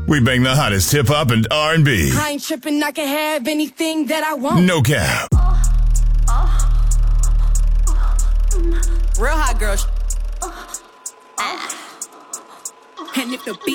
We bang the hottest hip-hop and R&B. I ain't tripping, I can have anything that I want. No cap. Real hot girl. And if the beat